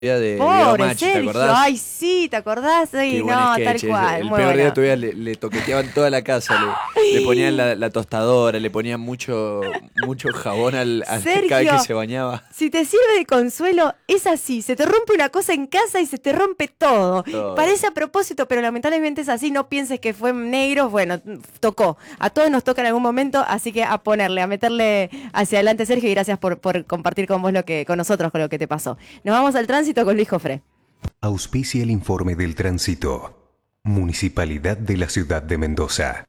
de Diego Pobre Machi, ¿te Sergio, acordás? ay sí, ¿te acordás? Sí, Qué buen no, sketch tal ese. cual. El Muy peor día bueno. todavía le toqueteaban toda la casa, le ponían la tostadora, le ponían mucho jabón cada vez que Sergio, se bañaba. si te sirve de consuelo, es así, se te rompe una cosa en casa y se te rompe todo. Todo. Parece a propósito, pero lamentablemente es así, no pienses que fue negro, bueno, tocó. A todos nos toca en algún momento, así que a ponerle, a meterle hacia adelante, Sergio, y gracias por compartir con vos con nosotros con lo que te pasó. Nos vamos al tránsito con Luis Jofré. Auspicia el informe del tránsito. Municipalidad de la Ciudad de Mendoza.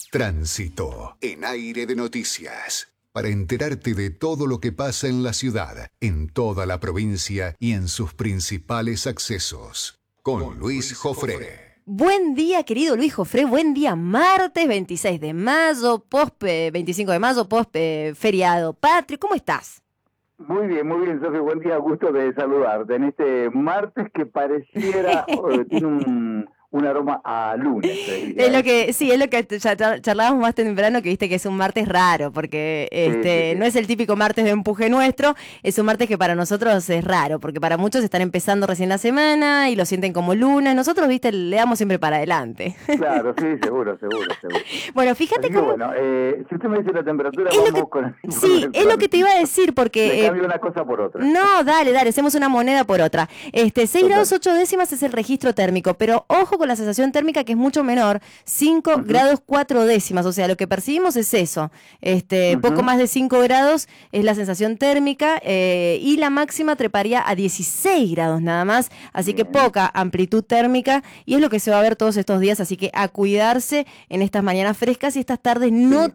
Tránsito en Aire de Noticias. Para enterarte de todo lo que pasa en la ciudad, en toda la provincia y en sus principales accesos. Con Luis Jofré. Buen día, querido Luis Jofré, buen día, martes 26 de mayo, 25 de mayo, feriado patrio, ¿cómo estás? Muy bien, Sofía, buen día, gusto de saludarte en este martes que pareciera, tiene un aroma a lunes. Es lo que, sí, es lo que charlábamos más temprano, que viste que es un martes raro, porque Sí. no es el típico martes de empuje nuestro, es un martes que para nosotros es raro, porque para muchos están empezando recién la semana y lo sienten como lunes, nosotros, viste, le damos siempre para adelante. Claro, sí, seguro. Bueno, fíjate Así que cómo... bueno, si usted me dice la temperatura, Es lo vamos que- con el... Sí, es lo que te iba a decir, Le porque... cambio una cosa por otra. No, dale, hacemos una moneda por otra. 6 grados 8 décimas es el registro térmico, pero ojo con la sensación térmica que es mucho menor, 5 grados 4 décimas, o sea, lo que percibimos es eso. Poco más de 5 grados es la sensación térmica y la máxima treparía a 16 grados nada más, así que poca amplitud térmica y es lo que se va a ver todos estos días, así que a cuidarse en estas mañanas frescas y estas tardes no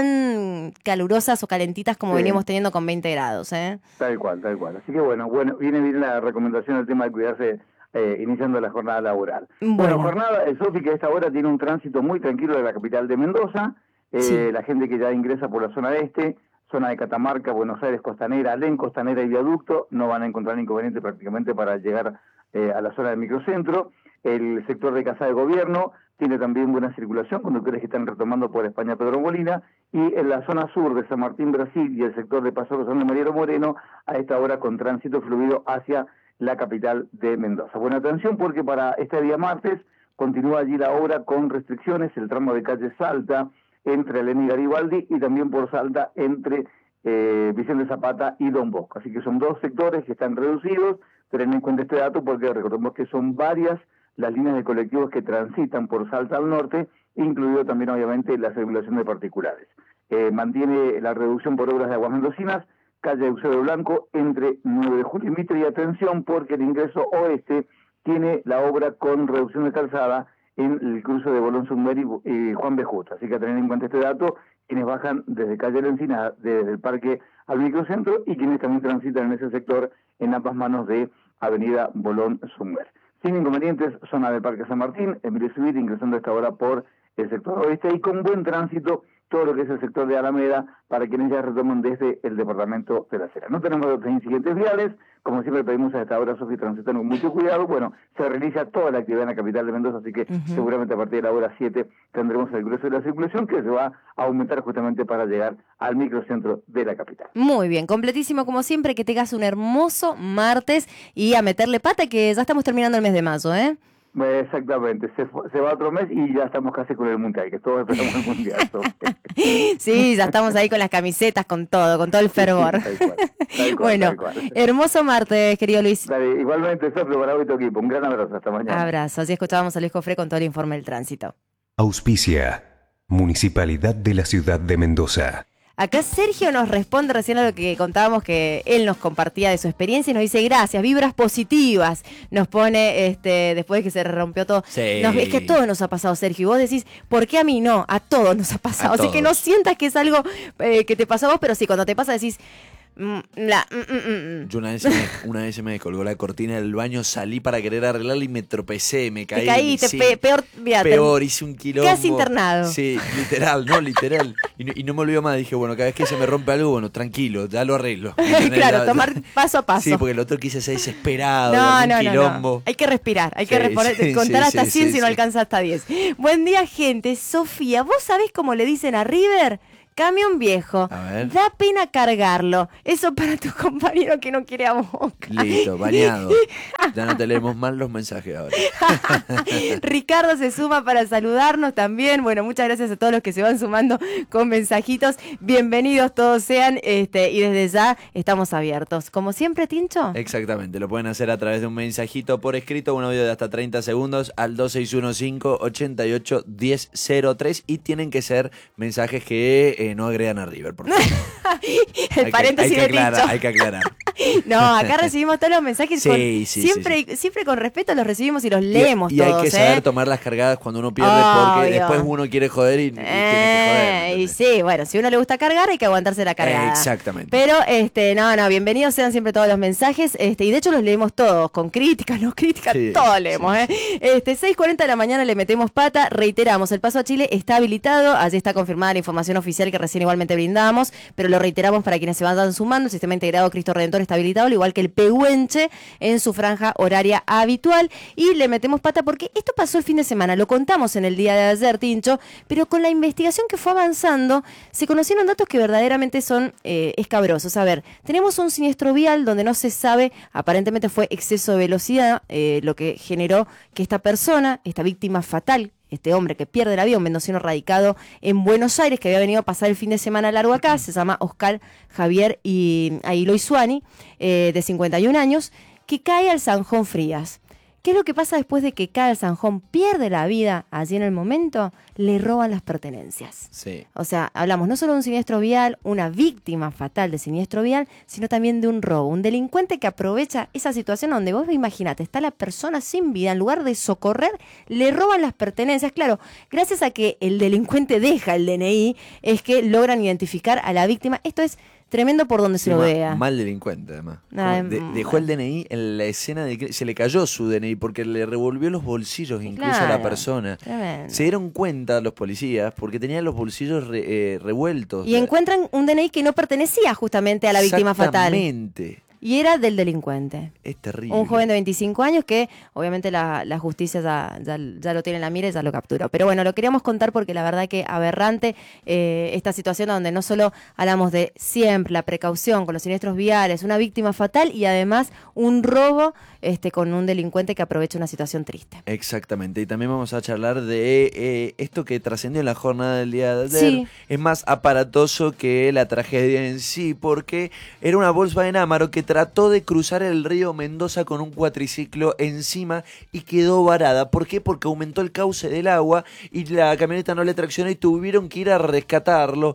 tan calurosas o calentitas como Sí. veníamos teniendo con 20 grados, ¿eh? Tal cual. Así que bueno, viene bien la recomendación del tema de cuidarse iniciando la jornada laboral. Bueno. Jornada, Sofi, que a esta hora tiene un tránsito muy tranquilo de la capital de Mendoza. Sí. La gente que ya ingresa por la zona este, zona de Catamarca, Buenos Aires, Costanera, Alén, Costanera y Viaducto, no van a encontrar inconveniente prácticamente para llegar a la zona del microcentro. El sector de Casa de Gobierno tiene también buena circulación, conductores que están retomando por España Pedro Molina, y en la zona sur de San Martín, Brasil, y el sector de Paso Rosando Mariano Moreno, a esta hora con tránsito fluido hacia la capital de Mendoza. Buena atención porque para este día martes continúa allí la obra con restricciones, el tramo de calle Salta entre Alén y Garibaldi y también por Salta entre Vicente Zapata y Don Bosco. Así que son dos sectores que están reducidos, ten en cuenta este dato porque recordemos que son varias las líneas de colectivos que transitan por Salta al norte, incluido también obviamente la circulación de particulares. Mantiene la reducción por obras de aguas mendocinas, calle Eusebio Blanco, entre 9 de julio y Mitre, y atención porque el ingreso oeste tiene la obra con reducción de calzada en el cruce de Bolón Summer y Juan B. Justo. Así que a tener en cuenta este dato, quienes bajan desde calle La Encina, desde el parque al microcentro, y quienes también transitan en ese sector en ambas manos de avenida Bolón Summer. Sin inconvenientes, zona del Parque San Martín, Emilio Civil, ingresando a esta hora por el sector oeste y con buen tránsito todo lo que es el sector de Alameda para quienes ya retoman desde el departamento de La Sera. No tenemos otros incidentes viales, como siempre pedimos a esta hora, Sofía, transitan con mucho cuidado. Bueno, se realiza toda la actividad en la capital de Mendoza, así que seguramente a partir de la hora 7 tendremos el grueso de la circulación que se va a aumentar justamente para llegar al microcentro de la capital. Muy bien, completísimo como siempre, que tengas un hermoso martes y a meterle pata que ya estamos terminando el mes de mayo, ¿eh? Exactamente, se va otro mes y ya estamos casi con el Mundial, que todos esperamos el Mundial. Sí, ya estamos ahí con las camisetas, con todo el fervor. Tal cual, Bueno, tal cual. hermoso martes, querido Luis. Dale, igualmente, Sofía, para tu equipo. Un gran abrazo, hasta mañana. Abrazo, así escuchábamos a Luis Jofré con todo el informe del tránsito. Auspicia. Municipalidad de la Ciudad de Mendoza. Acá Sergio nos responde recién a lo que contábamos que él nos compartía de su experiencia y nos dice gracias, vibras positivas. Nos pone después de que se rompió todo. Sí. Es que a todos nos ha pasado, Sergio. Y vos decís, ¿por qué a mí no? A todos nos ha pasado. A Así que no todos. sientas que es algo que te pasó a vos, pero sí, cuando te pasa decís, Yo una vez se me descolgó la cortina del baño, salí para querer arreglarla y me tropecé, me caí. te caíste, sí, peor, mira, peor, hice un quilombo. casi internado. Sí, literal. Y no me olvido más, dije, bueno, cada vez que se me rompe algo, bueno, tranquilo, ya lo arreglo. Claro, tomar paso a paso. Sí, porque el otro quise ser desesperado, No, algún no, quilombo. no. Hay que respirar, hay Sí, que sí, contar sí, hasta sí, 100 sí, si no sí. alcanza hasta 10. Buen día, gente. Sofía, ¿vos sabés cómo le dicen a River? Camión viejo. A ver. Da pena cargarlo. Eso para tu compañero que no quiere a Boca. Listo, bañado. Ya no te leemos mal los mensajes ahora. Ricardo se suma para saludarnos también. Bueno, muchas gracias a todos los que se van sumando con mensajitos. Bienvenidos todos sean, y desde ya estamos abiertos. Como siempre, Tincho. Exactamente, lo pueden hacer a través de un mensajito por escrito, un audio de hasta 30 segundos al 2615-881003 y tienen que ser mensajes que no agregan a River, por favor. El paréntesis de Tincho. Hay que aclarar. No, acá recibimos todos los mensajes siempre con respeto los recibimos y los leemos y todos. Hay que saber tomar las cargadas cuando uno pierde, porque después uno quiere joder y tiene que joder. Y sí, bueno, si a uno le gusta cargar hay que aguantarse la cargada. Exactamente. Pero, no, bienvenidos sean siempre todos los mensajes, y de hecho los leemos todos, con críticas, no críticas, todos leemos, 6:40 de la mañana le metemos pata, reiteramos, el paso a Chile está habilitado, allí está confirmada la información oficial que recién igualmente brindamos, pero lo reiteramos para quienes se vayan sumando, el sistema integrado Cristo Redentor está habilitado, al igual que el Pehuenche en su franja horaria habitual, y le metemos pata porque esto pasó el fin de semana, lo contamos en el día de ayer, Tincho, pero con la investigación que fue avanzando, se conocieron datos que verdaderamente son escabrosos. A ver, tenemos un siniestro vial donde no se sabe, aparentemente fue exceso de velocidad, lo que generó que esta persona, esta víctima fatal, este hombre que pierde la vida, un mendocino radicado en Buenos Aires, que había venido a pasar el fin de semana largo acá, se llama Oscar Javier Iloizuani, de 51 años, que cae al Zanjón Frías. ¿Qué es lo que pasa después de que cae al Zanjón, pierde la vida allí en el momento? Le roban las pertenencias. Sí. O sea, hablamos no solo de un siniestro vial, una víctima fatal de siniestro vial, sino también de un robo. Un delincuente que aprovecha esa situación donde vos imagínate, está la persona sin vida, en lugar de socorrer, le roban las pertenencias. Claro, gracias a que el delincuente deja el DNI, es que logran identificar a la víctima. Esto es tremendo por donde se lo vea. Mal delincuente, además. Dejó mal. el DNI en la escena de... Se le cayó su DNI porque le revolvió los bolsillos incluso a la Claro, persona. tremendo. Se dieron cuenta los policías porque tenían los bolsillos revueltos. Y encuentran un DNI que no pertenecía justamente a la víctima fatal. Exactamente. Y era del delincuente. Es terrible. Un joven de 25 años que obviamente la justicia ya lo tiene en la mira y ya lo capturó. Pero bueno, lo queríamos contar porque la verdad que aberrante esta situación donde no solo hablamos de siempre la precaución con los siniestros viales, una víctima fatal y además un robo con un delincuente que aprovecha una situación triste. Exactamente. Y también vamos a charlar de esto que trascendió en la jornada del día de ayer. Sí. Es más aparatoso que la tragedia en sí, porque era una Volkswagen Amarok que trató de cruzar el río Mendoza con un cuatriciclo encima y quedó varada. ¿Por qué? Porque aumentó el cauce del agua y la camioneta no le traccionó y tuvieron que ir a rescatarlo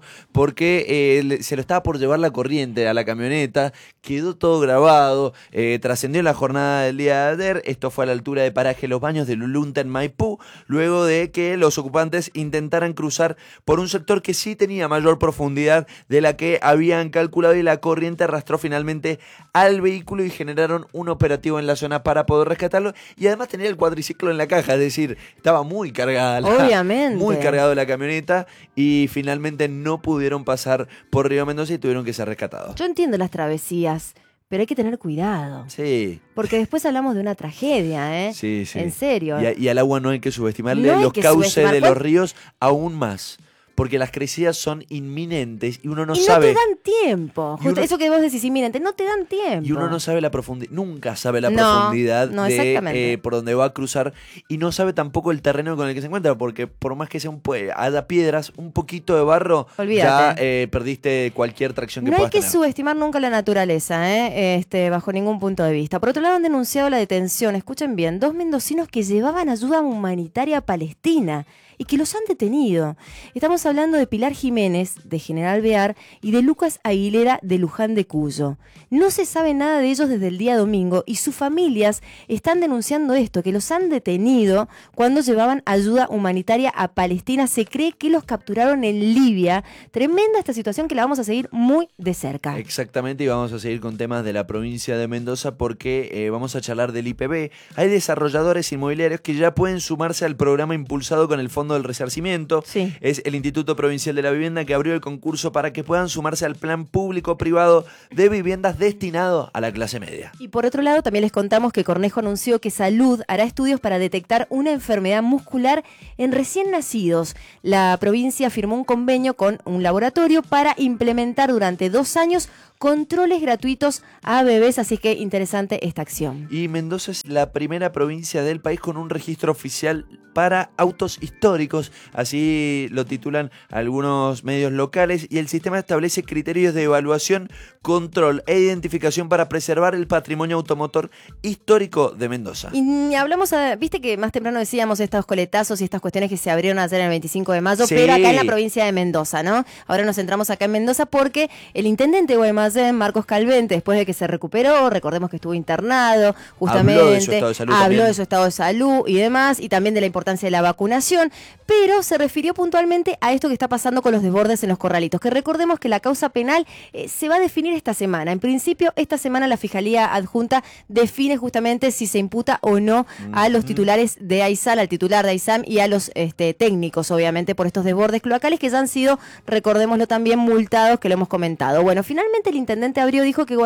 porque se lo estaba por llevar la corriente a la camioneta. Quedó todo grabado, trascendió en la jornada del día de ayer. Esto fue a la altura de paraje Los Baños de Lulunta en Maipú, luego de que los ocupantes intentaran cruzar por un sector que sí tenía mayor profundidad de la que habían calculado y la corriente arrastró finalmente al vehículo y generaron un operativo en la zona para poder rescatarlo, y además tenía el cuatriciclo en la caja, es decir, estaba muy cargada Obviamente. muy cargado la camioneta y finalmente no pudieron pasar por Río Mendoza y tuvieron que ser rescatados. Yo entiendo las travesías, pero hay que tener cuidado. Sí. Porque después hablamos de una tragedia, ¿eh? Sí, sí. En serio. Y al agua no hay que subestimarle, No hay los que cauces subestimar. de los ríos aún más. Porque las crecidas son inminentes y uno no y sabe. no te dan tiempo. Y uno- Eso que vos decís inminente, no te dan tiempo. Y uno no sabe la profundidad, nunca sabe la No, profundidad no, de exactamente. por donde va a cruzar, y no sabe tampoco el terreno con el que se encuentra, porque por más que sea haya piedras, un poquito de barro, Olvídate. ya perdiste cualquier tracción que No hay puedas que tener. subestimar nunca la naturaleza, bajo ningún punto de vista. Por otro lado, han denunciado la detención, escuchen bien, 2 mendocinos que llevaban ayuda humanitaria a Palestina y que los han detenido. Estamos hablando de Pilar Jiménez, de General Bear, y de Lucas Aguilera, de Luján de Cuyo. No se sabe nada de ellos desde el día domingo y sus familias están denunciando esto, que los han detenido cuando llevaban ayuda humanitaria a Palestina. Se cree que los capturaron en Libia. Tremenda esta situación que la vamos a seguir muy de cerca. Exactamente, y vamos a seguir con temas de la provincia de Mendoza porque vamos a charlar del IPB. Hay desarrolladores inmobiliarios que ya pueden sumarse al programa impulsado con el Fondo Fondo del Resarcimiento. Sí. Es el Instituto Provincial de la Vivienda que abrió el concurso para que puedan sumarse al plan público-privado de viviendas destinado a la clase media. Y por otro lado, también les contamos que Cornejo anunció que Salud hará estudios para detectar una enfermedad muscular en recién nacidos. La provincia firmó un convenio con un laboratorio para implementar durante 2 años controles gratuitos a bebés, así que interesante esta acción. Y Mendoza es la primera provincia del país con un registro oficial para autos históricos, así lo titulan algunos medios locales, y el sistema establece criterios de evaluación, control e identificación para preservar el patrimonio automotor histórico de Mendoza. Y hablamos, viste que más temprano decíamos estos coletazos y estas cuestiones que se abrieron ayer en el 25 de mayo, Sí. pero acá en la provincia de Mendoza, ¿no? Ahora nos centramos acá en Mendoza porque el intendente de Guaymallén, Marcos Calvente, después de que se recuperó, recordemos que estuvo internado, justamente, Habló de su estado de salud habló también. de su estado de salud y demás, y también de la importancia de la vacunación, pero se refirió puntualmente a esto que está pasando con los desbordes en los corralitos, que recordemos que la causa penal se va a definir esta semana. En principio, esta semana la Fiscalía Adjunta define justamente si se imputa o no a los titulares de AISAL, al titular de AISAM y a los técnicos, obviamente, por estos desbordes cloacales que ya han sido, recordémoslo también, multados, que lo hemos comentado. Bueno, finalmente el intendente habló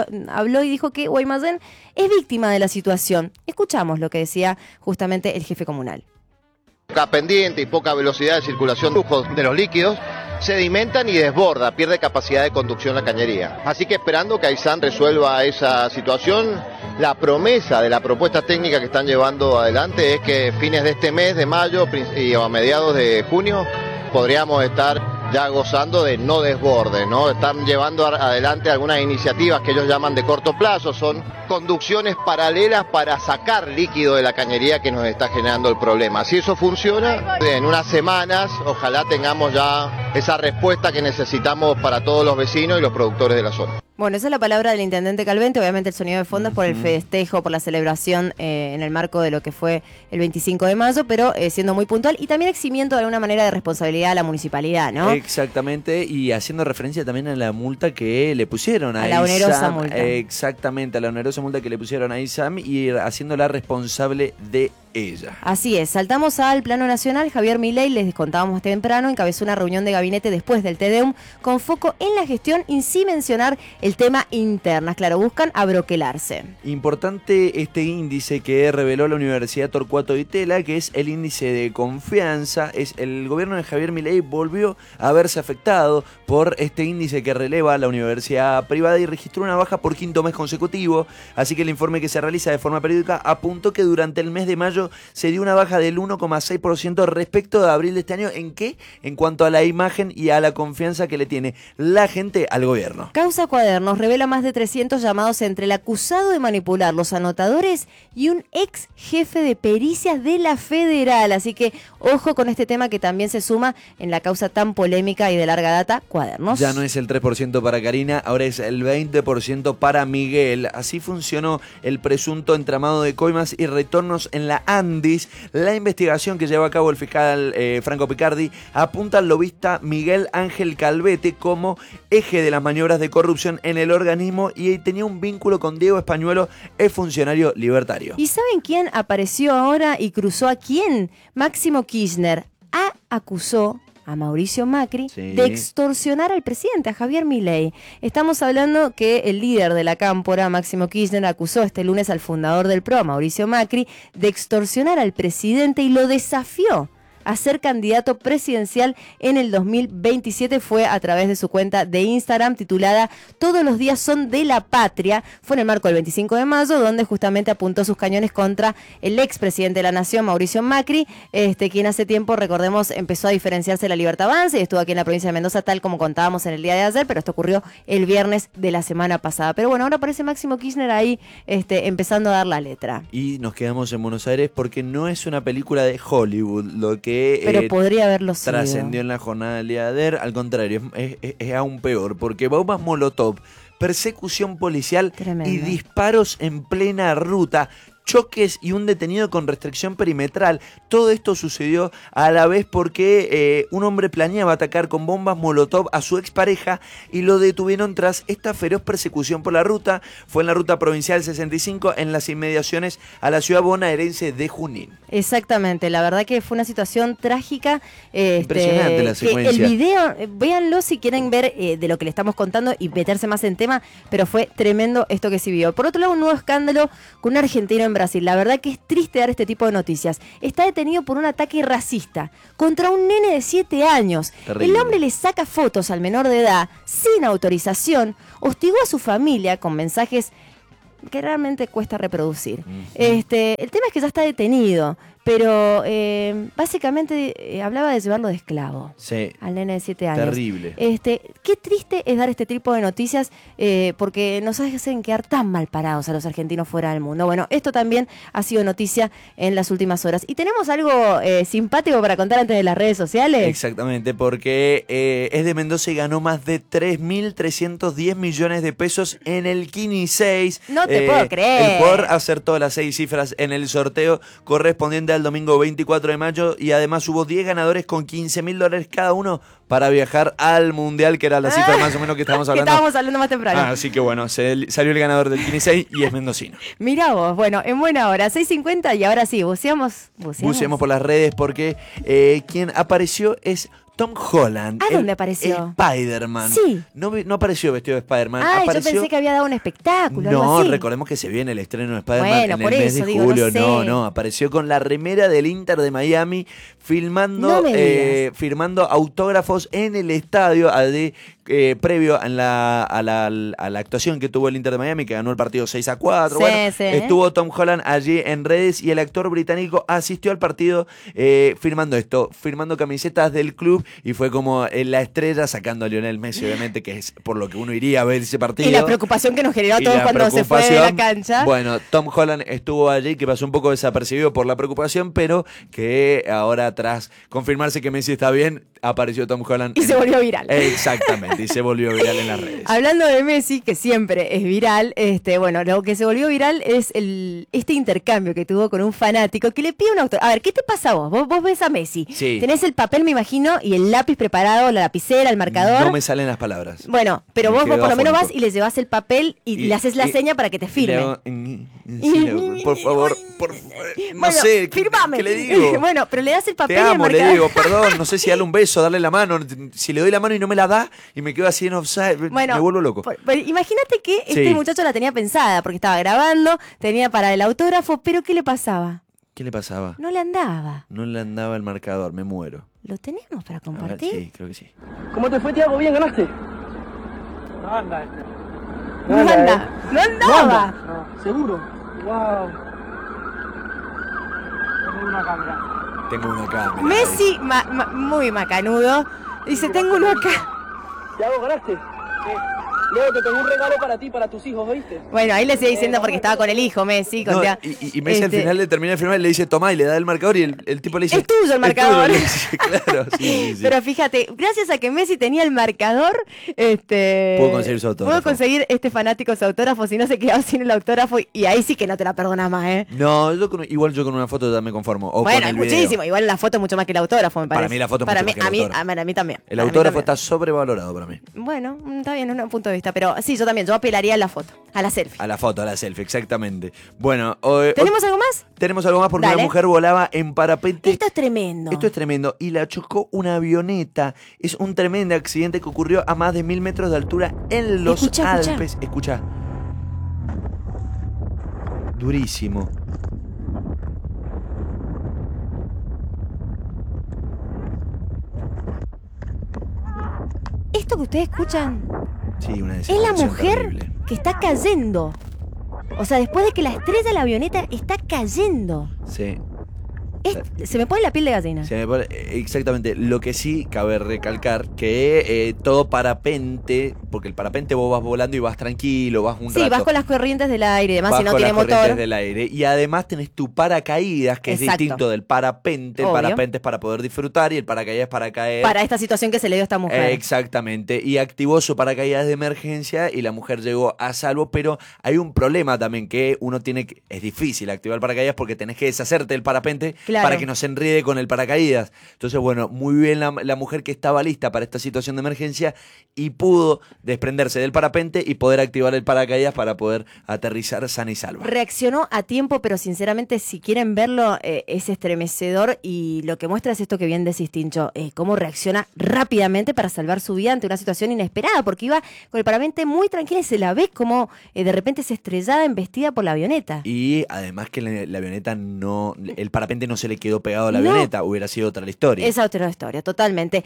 y dijo que Guaymallén es víctima de la situación. Escuchamos lo que decía justamente el jefe comunal. Poca pendiente y poca velocidad de circulación de los líquidos, sedimentan y desborda, pierde capacidad de conducción la cañería. Así que esperando que AISAN resuelva esa situación, la promesa de la propuesta técnica que están llevando adelante es que fines de este mes de mayo y a mediados de junio podríamos estar ya gozando de no desborde, ¿no? Están llevando adelante algunas iniciativas que ellos llaman de corto plazo, son conducciones paralelas para sacar líquido de la cañería que nos está generando el problema. Si eso funciona, en unas semanas ojalá tengamos ya esa respuesta que necesitamos para todos los vecinos y los productores de la zona. Bueno, esa es la palabra del intendente Calvente, obviamente el sonido de fondo es por el festejo, por la celebración en el marco de lo que fue el 25 de mayo, pero siendo muy puntual y también eximiendo de alguna manera de responsabilidad a la municipalidad, ¿no? Exactamente, y haciendo referencia también a la multa que le pusieron A la onerosa multa. Exactamente, a la onerosa multa que le pusieron a ISAM y haciéndola responsable de ella. Así es, saltamos al plano nacional. Javier Milei, les contábamos temprano, encabezó una reunión de gabinete después del TDUM con foco en la gestión y sin mencionar el tema internas. Claro, buscan abroquelarse. Importante este índice que reveló la Universidad Torcuato Di Tella, que es el índice de confianza. El gobierno de Javier Milei volvió a verse afectado por este índice que releva la universidad privada y registró una baja por 5º mes consecutivo. Así que el informe que se realiza de forma periódica apuntó que durante el mes de mayo se dio una baja del 1,6% respecto de abril de este año. ¿En qué? En cuanto a la imagen y a la confianza que le tiene la gente al gobierno. Causa Cuadernos revela más de 300 llamados entre el acusado de manipular los anotadores y un ex jefe de pericias de la Federal. Así que ojo con este tema que también se suma en la causa tan polémica y de larga data, Cuadernos. Ya no es el 3% para Karina, ahora es el 20% para Miguel. Así funcionó el presunto entramado de coimas y retornos en la Andis. La investigación que lleva a cabo el fiscal Franco Picardi apunta al lobista Miguel Ángel Calvete como eje de las maniobras de corrupción en el organismo y tenía un vínculo con Diego Españuelo, el funcionario libertario. ¿Y saben quién apareció ahora y cruzó a quién? Máximo Kirchner acusó a Mauricio Macri de extorsionar al presidente, a Javier Milei. Estamos hablando que el líder de la cámpora, Máximo Kirchner, acusó este lunes al fundador del PRO, Mauricio Macri, de extorsionar al presidente y lo desafió a ser candidato presidencial en el 2027. Fue a través de su cuenta de Instagram titulada Todos los días son de la patria. Fue en el marco del 25 de mayo, donde justamente apuntó sus cañones contra el expresidente de la Nación, Mauricio Macri, quien hace tiempo, recordemos, empezó a diferenciarse de la Libertad Avanza y estuvo aquí en la provincia de Mendoza, tal como contábamos en el día de ayer, pero esto ocurrió el viernes de la semana pasada. Pero bueno, ahora aparece Máximo Kirchner ahí empezando a dar la letra. Y nos quedamos en Buenos Aires porque no es una película de Hollywood, lo que pero podría haberlo sido. Trascendió en la jornada del día de ayer. Al contrario, es aún peor, porque bombas Molotov, persecución policial Tremendo. y disparos en plena ruta. choques y un detenido con restricción perimetral. Todo esto sucedió a la vez porque un hombre planeaba atacar con bombas molotov a su expareja y lo detuvieron tras esta feroz persecución por la ruta. Fue en la ruta provincial 65 en las inmediaciones a la ciudad bonaerense de Junín. Exactamente, la verdad que fue una situación trágica. Impresionante la secuencia. El video, véanlo si quieren ver de lo que le estamos contando y meterse más en tema, pero fue tremendo esto que se vio. Por otro lado, un nuevo escándalo con un argentino en Brasil. La verdad que es triste dar este tipo de noticias. Está detenido por un ataque racista contra un nene de 7 años. Terrible. El hombre le saca fotos al menor de edad sin autorización, hostigó a su familia con mensajes que realmente cuesta reproducir. El tema es que ya está detenido, pero básicamente hablaba de llevarlo de esclavo. Sí. Al nene de 7 años. Terrible. Qué triste es dar este tipo de noticias porque nos hacen quedar tan mal parados a los argentinos fuera del mundo. Bueno, esto también ha sido noticia en las últimas horas. Y tenemos algo simpático para contar antes de las redes sociales. Exactamente, porque es de Mendoza y ganó más de 3.310 millones de pesos en el Kini 6. No te puedo creer. El jugador acertó las 6 cifras en el sorteo correspondiente al domingo 24 de mayo y además hubo 10 ganadores con $15.000 cada uno para viajar al Mundial, que era la cifra más o menos que estábamos hablando. Que estábamos hablando más temprano. Así que bueno, salió el ganador del Kini 6 y es mendocino. Mirá vos, bueno, en buena hora, 6:50 y ahora sí, buceamos. Buceemos por las redes porque quien apareció es Tom Holland. ¿A dónde apareció? Spider-Man. Sí. No apareció vestido de Spider-Man. Ay, apareció... yo pensé que había dado un espectáculo. No, algo así. recordemos que se viene el estreno de Spider-Man Bueno, en por el mes eso de digo, julio. no sé. No, apareció con la remera del Inter de Miami No me digas. firmando autógrafos en el estadio previo a la actuación que tuvo el Inter de Miami, que ganó el partido 6-4. Sí, Bueno, sí. estuvo Tom Holland allí en redes y el actor británico asistió al partido firmando camisetas del club y fue como la estrella sacando a Lionel Messi, obviamente, que es por lo que uno iría a ver ese partido. Y la preocupación que nos generó a Y todos la cuando se fue de la preocupación, cancha. Bueno, Tom Holland estuvo allí, que pasó un poco desapercibido por la preocupación, pero que ahora, tras confirmarse que Messi está bien, apareció Tom Holland. Y se volvió viral. Exactamente, y se volvió viral en las redes. Hablando de Messi, que siempre es viral, bueno, lo que se volvió viral es este intercambio que tuvo con un fanático que le pide un autor. A ver, ¿qué te pasa a vos? Vos ves a Messi. Sí. Tenés el papel, me imagino, y el lápiz preparado, la lapicera, el marcador. No me salen las palabras. Bueno, pero Me vos quedo por lo menos afónico. vas y le llevas el papel y le haces la seña para que te firme. Por favor, no Bueno, sé, firmame. ¿qué le digo? Bueno, pero le das el papel Te y el amo, le marcador. digo, perdón, no sé si darle un beso, darle la mano. Si le doy la mano y no me la da y me quedo así en offside, Bueno, me vuelvo loco. Imagínate que este Sí. muchacho la tenía pensada, porque estaba grabando, tenía para el autógrafo, pero ¿qué le pasaba? ¿Qué le pasaba? No le andaba. No le andaba el marcador, me muero. ¿Lo tenemos para A ver, compartir? sí, creo que sí. ¿Cómo te fue, Tiago? ¿Bien ganaste? No anda. No andaba. No, ¿seguro? Wow. Tengo una cámara. Tengo una cámara. Messi, muy macanudo, dice, tengo uno acá. Tiago, ¿ganaste? Sí. Luego te tengo un regalo para ti y para tus hijos, ¿oíste? Bueno, ahí le sigue diciendo porque estaba con el hijo, Messi. No, y Messi al final le termina de firmar y le dice, tomá, y le da el marcador y el tipo le dice... Es tuyo el marcador. tuyo", le dice, claro, sí. Pero fíjate, gracias a que Messi tenía el marcador, Pudo conseguir su autógrafo. pudo conseguir este fanático su autógrafo, si no se quedaba sin el autógrafo, y ahí sí que no te la perdonas más, ¿eh? No, igual yo con una foto ya me conformo. O Bueno, con el video. muchísimo, igual la foto es mucho más que el autógrafo, me parece. Para mí la foto es para mucho mí, más que el a mí, autógrafo. a mí también. El Para mí autógrafo también. está sobrevalorado para mí. Bueno, está bien, un punto de vista, pero sí, yo también, yo apelaría a la foto, a la selfie. A la foto, a la selfie, exactamente. Bueno, ¿Tenemos algo más? tenemos algo más porque Dale. una mujer volaba en parapente. Esto es tremendo. Esto es tremendo. Y la chocó una avioneta. Es un tremendo accidente que ocurrió a más de 1000 metros de altura en los Escucha. Alpes. Escucha. Durísimo. Esto que ustedes escuchan Sí, una es la desaparición mujer terrible. que está cayendo. O sea, después de que la estrella de la avioneta está cayendo. Sí. Se me pone la piel de gallina. Exactamente. Lo que sí cabe recalcar que todo parapente, porque el parapente vos vas volando y vas tranquilo, vas un rato. Sí, vas con las corrientes del aire y demás, vas si no con tiene las corrientes motor. del aire. Y además tenés tu paracaídas, que Exacto. es distinto del parapente. El Obvio. parapente es para poder disfrutar y el paracaídas es para caer. Para esta situación que se le dio a esta mujer. Exactamente. Y activó su paracaídas de emergencia y la mujer llegó a salvo, pero hay un problema también que uno tiene que... Es difícil activar el paracaídas porque tenés que deshacerte del parapente para que no se enrede con el paracaídas. Entonces, bueno, muy bien la mujer que estaba lista para esta situación de emergencia y pudo desprenderse del parapente y poder activar el paracaídas para poder aterrizar sana y salva. Reaccionó a tiempo, pero sinceramente, si quieren verlo, es estremecedor y lo que muestra es esto que bien decís, Tincho, cómo reacciona rápidamente para salvar su vida ante una situación inesperada, porque iba con el parapente muy tranquila y se la ve como de repente es estrellada, embestida por la avioneta. Y además que la avioneta no, el parapente no se le quedó pegado a la No. avioneta, hubiera sido otra la historia. Esa otra historia, totalmente.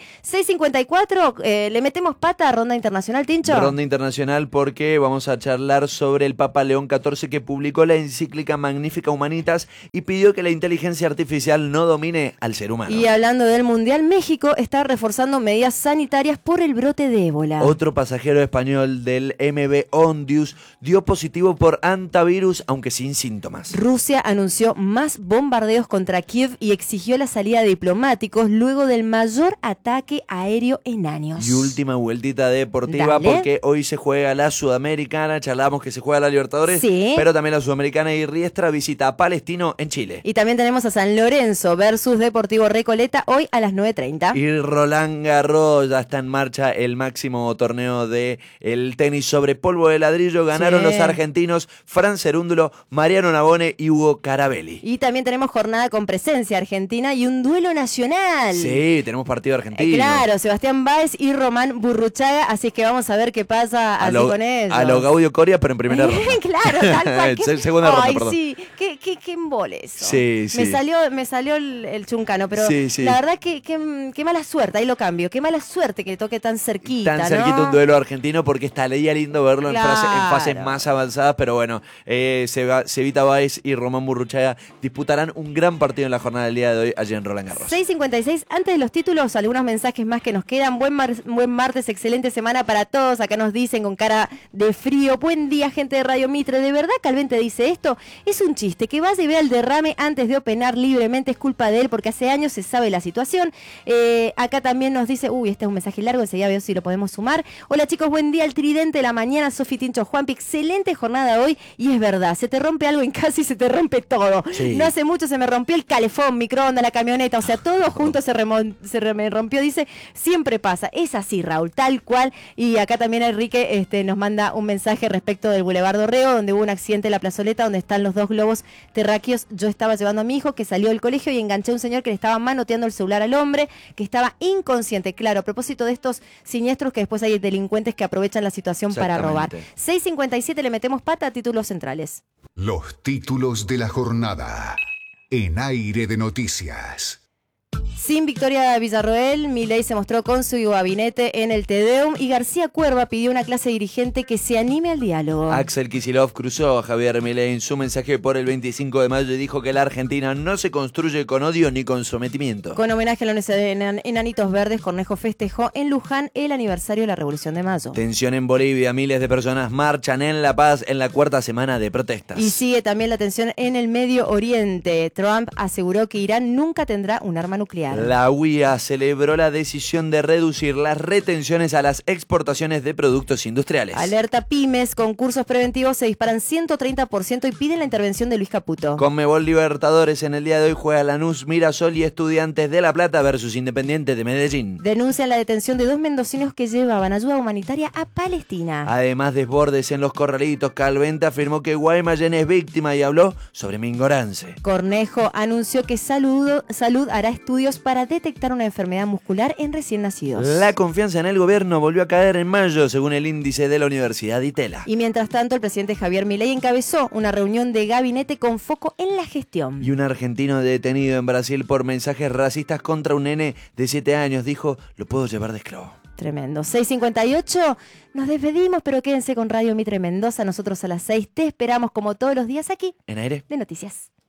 6:54, le metemos pata a Ronda Internacional, Tincho. Ronda internacional porque vamos a charlar sobre el Papa León XIV que publicó la encíclica Magnifica Humanitas y pidió que la inteligencia artificial no domine al ser humano. Y hablando del Mundial, México está reforzando medidas sanitarias por el brote de ébola. Otro pasajero español del MV Ondius dio positivo por antivirus, aunque sin síntomas. Rusia anunció más bombardeos contra Kiev y exigió la salida de diplomáticos luego del mayor ataque aéreo en años. Y última vueltita deportiva Dale. porque hoy se juega la Sudamericana, charlamos que se juega la Libertadores, Sí. pero también la Sudamericana y Riestra visita a Palestino en Chile. Y también tenemos a San Lorenzo versus Deportivo Recoleta hoy a las 9:30. Y Roland Garros, ya está en marcha el máximo torneo de el tenis sobre polvo de ladrillo. Ganaron Sí. los argentinos Fran Cerúndulo, Mariano Navone y Hugo Carabelli. Y también tenemos jornada con presencia argentina y un duelo nacional. Sí, tenemos partido argentino. Claro, Sebastián Báez y Román Burruchaga, así es que vamos a ver qué pasa así con ellos. A lo Gaudio Coria, pero en primera ronda. Claro, tal cual. Segunda ronda, Ay, perdón. sí, qué embole eso. Sí, sí. Me salió el chuncano, pero Sí, sí. la verdad qué mala suerte, ahí lo cambio, qué mala suerte que toque tan cerquita, Tan cerquita ¿no? un duelo argentino porque estaría lindo verlo en Claro. fases más avanzadas, pero bueno, Cevita Báez y Román Burruchaga disputarán un gran partido en la jornada del día de hoy allí en Roland Garros. 6:56, antes de los títulos, algunos mensajes más que nos quedan. Buen martes, excelente semana para todos. Acá nos dicen con cara de frío. Buen día, gente de Radio Mitre. ¿De verdad Calvin te dice esto? Es un chiste. Que vaya y vea el derrame antes de opinar libremente es culpa de él, porque hace años se sabe la situación. Acá también nos dice, este es un mensaje largo, enseguida veo si lo podemos sumar. Hola chicos, buen día, el tridente de la mañana, Sofi, Tincho, Juanpi. Excelente jornada hoy y es verdad, se te rompe algo en casa y se te rompe todo. Sí. No hace mucho se me rompió el calefón, microondas, la camioneta, o sea, todo junto me rompió, dice, siempre pasa. Es así, Raúl, tal cual. Y acá también Enrique nos manda un mensaje respecto del Boulevard Dorrego, donde hubo un accidente en la plazoleta, donde están los dos globos terráqueos. Yo estaba llevando a mi hijo, que salió del colegio, y enganché a un señor que le estaba manoteando el celular al hombre, que estaba inconsciente. Claro, a propósito de estos siniestros que después hay delincuentes que aprovechan la situación para robar. 6:57, le metemos pata a títulos centrales. Los títulos de la jornada en Aire de Noticias. Sin Victoria Villarroel, Milei se mostró con su gabinete en el Te Deum y García Cuerva pidió a una clase dirigente que se anime al diálogo. Axel Kicillof cruzó a Javier Milei en su mensaje por el 25 de mayo y dijo que la Argentina no se construye con odio ni con sometimiento. Con homenaje a los enanitos verdes, Cornejo festejó en Luján el aniversario de la Revolución de Mayo. Tensión en Bolivia, miles de personas marchan en La Paz en la cuarta semana de protestas. Y sigue también la tensión en el Medio Oriente. Trump aseguró que Irán nunca tendrá un arma nuclear. La UIA celebró la decisión de reducir las retenciones a las exportaciones de productos industriales. Alerta pymes, concursos preventivos se disparan 130% y piden la intervención de Luis Caputo. Conmebol Libertadores en el día de hoy juega Lanús, Mirasol y Estudiantes de La Plata versus Independiente de Medellín. Denuncian la detención de 2 mendocinos que llevaban ayuda humanitaria a Palestina. Además, desbordes en los corralitos. Calvente afirmó que Guaymallén es víctima y habló sobre Mingorance. Cornejo anunció que Salud hará estudios para detectar una enfermedad muscular en recién nacidos. La confianza en el gobierno volvió a caer en mayo, según el índice de la Universidad de Itela. Y mientras tanto, el presidente Javier Milei encabezó una reunión de gabinete con foco en la gestión. Y un argentino detenido en Brasil por mensajes racistas contra un nene de 7 años dijo, lo puedo llevar de esclavo. Tremendo. 6:58, nos despedimos, pero quédense con Radio Mitre Mendoza. Nosotros a las 6 te esperamos como todos los días aquí En Aire de Noticias.